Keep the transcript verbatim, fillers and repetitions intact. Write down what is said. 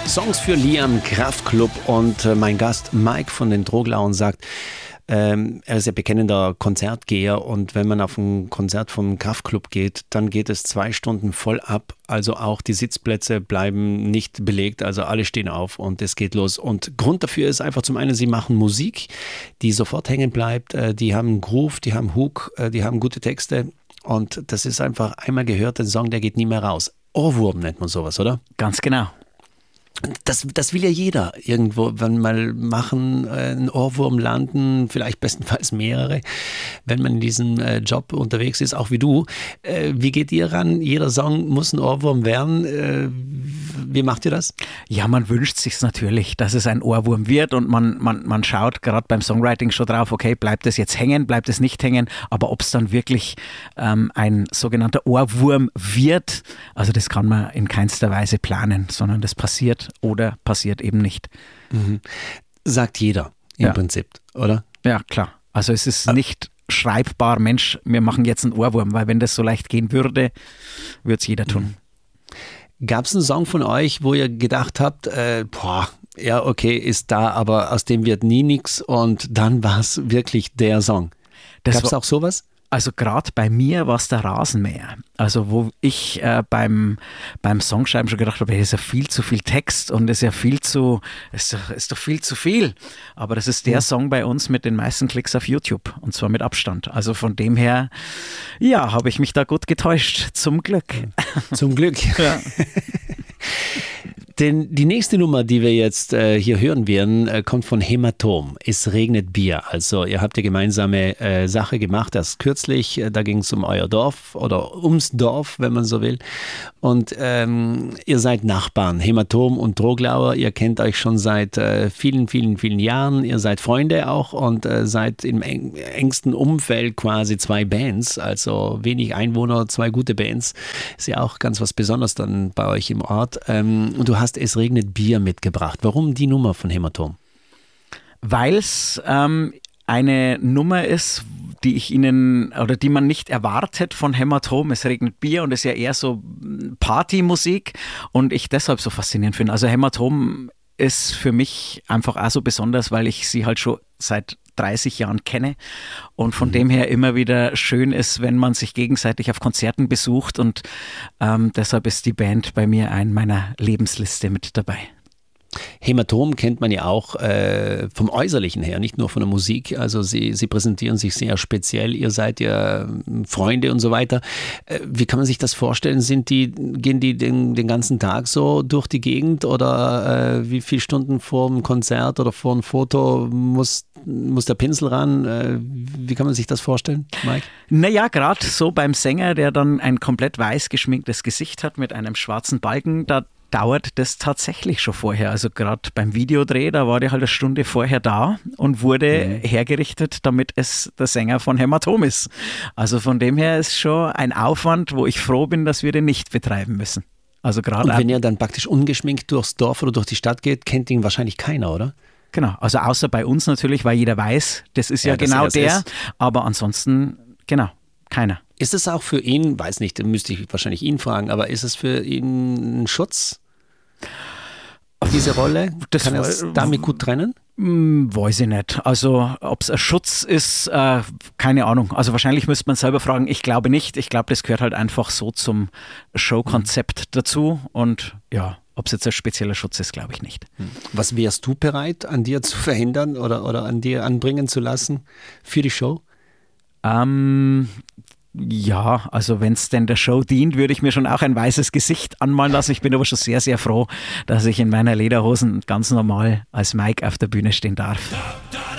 Songs für Liam, Kraftklub und äh, mein Gast Mike von den Droglauen sagt, ähm, er ist ja bekennender Konzertgeher und wenn man auf ein Konzert vom Kraftklub geht, dann geht es zwei Stunden voll ab, also auch die Sitzplätze bleiben nicht belegt, also alle stehen auf und es geht los und Grund dafür ist einfach zum einen, sie machen Musik, die sofort hängen bleibt, äh, die haben einen Groove, die haben Hook, äh, die haben gute Texte und das ist einfach einmal gehört, ein Song, der geht nie mehr raus. Ohrwurm nennt man sowas, oder? Ganz genau. Das, das will ja jeder irgendwo, wenn mal machen, äh, einen Ohrwurm landen, vielleicht bestenfalls mehrere, wenn man in diesem äh, Job unterwegs ist, auch wie du. Äh, wie geht ihr ran? Jeder Song muss ein Ohrwurm werden. Äh, wie macht ihr das? Ja, man wünscht sich natürlich, dass es ein Ohrwurm wird und man, man, man schaut gerade beim Songwriting schon drauf, okay, bleibt es jetzt hängen, bleibt es nicht hängen, aber ob es dann wirklich ähm, ein sogenannter Ohrwurm wird, also das kann man in keinster Weise planen, sondern das passiert oder passiert eben nicht. Mhm. Sagt jeder im ja. Prinzip, oder? Ja, klar. Also es ist nicht schreibbar, Mensch, wir machen jetzt einen Ohrwurm, weil wenn das so leicht gehen würde, würde es jeder tun. Mhm. Gab es einen Song von euch, wo ihr gedacht habt, äh, boah, ja okay, ist da, aber aus dem wird nie nichts und dann war es wirklich der Song. Gab es auch sowas? Also gerade bei mir war es der Rasenmäher. Also wo ich äh, beim, beim Songschreiben schon gedacht habe, hey, ist ja viel zu viel Text und ist ja viel zu, ist doch, ist doch viel zu viel. Aber das ist der mhm. Song bei uns mit den meisten Klicks auf YouTube und zwar mit Abstand. Also von dem her, ja, habe ich mich da gut getäuscht. Zum Glück. Zum Glück. Ja. Denn die nächste Nummer, die wir jetzt äh, hier hören werden, äh, kommt von Hämatom. Es regnet Bier. Also ihr habt ja gemeinsame äh, Sache gemacht, erst kürzlich. Äh, da ging es um euer Dorf oder ums Dorf, wenn man so will. Und ähm, ihr seid Nachbarn, Hämatom und Droglauer. Ihr kennt euch schon seit äh, vielen, vielen, vielen Jahren. Ihr seid Freunde auch und äh, seid im eng, engsten Umfeld quasi zwei Bands. Also wenig Einwohner, zwei gute Bands. Ist ja auch ganz was Besonderes dann bei euch im Ort. Ähm, und du hast Es regnet Bier mitgebracht. Warum die Nummer von Hämatom? Weil es ähm, eine Nummer ist, die ich Ihnen oder die man nicht erwartet von Hämatom. Es regnet Bier und es ist ja eher so Partymusik und ich deshalb so faszinierend finde. Also Hämatom ist für mich einfach auch so besonders, weil ich sie halt schon seit dreißig Jahren kenne und von mhm. dem her immer wieder schön ist, wenn man sich gegenseitig auf Konzerten besucht und ähm, deshalb ist die Band bei mir in meiner Lebensliste mit dabei. Hämatom kennt man ja auch äh, vom Äußerlichen her, nicht nur von der Musik. Also sie, sie präsentieren sich sehr speziell. Ihr seid ja Freunde und so weiter. Äh, wie kann man sich das vorstellen? Sind die, gehen die den, den ganzen Tag so durch die Gegend oder äh, wie viele Stunden vor dem Konzert oder vor dem Foto muss, muss der Pinsel ran? Äh, wie kann man sich das vorstellen, Mike? Naja, gerade so beim Sänger, der dann ein komplett weiß geschminktes Gesicht hat mit einem schwarzen Balken, da dauert das tatsächlich schon vorher. Also gerade beim Videodreh, da war der halt eine Stunde vorher da und wurde mhm. hergerichtet, damit es der Sänger von Hämatom ist. Also von dem her ist schon ein Aufwand, wo ich froh bin, dass wir den nicht betreiben müssen. Also gerade und wenn ihr dann praktisch ungeschminkt durchs Dorf oder durch die Stadt geht, kennt ihn wahrscheinlich keiner, oder? Genau, also außer bei uns natürlich, weil jeder weiß, das ist ja, ja genau der, ist. Aber ansonsten, genau, keiner. Ist es auch für ihn, weiß nicht, müsste ich wahrscheinlich ihn fragen, aber ist es für ihn ein Schutz, diese Rolle? Das Kann er es damit gut trennen? Weiß ich nicht. Also ob es ein Schutz ist, äh, keine Ahnung. Also wahrscheinlich müsste man selber fragen. Ich glaube nicht. Ich glaube, das gehört halt einfach so zum Showkonzept dazu und ja, ob es jetzt ein spezieller Schutz ist, glaube ich nicht. Was wärst du bereit, an dir zu verhindern oder, oder an dir anbringen zu lassen für die Show? Ähm... Ja, also wenn es denn der Show dient, würde ich mir schon auch ein weißes Gesicht anmalen lassen. Ich bin aber schon sehr, sehr froh, dass ich in meiner Lederhosen ganz normal als Mike auf der Bühne stehen darf.